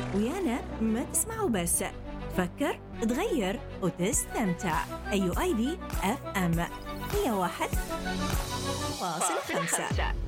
ويانا ما تسمعوا بس، فكر، تغير وتستمتع. أيو آي دي أف أم 101.5.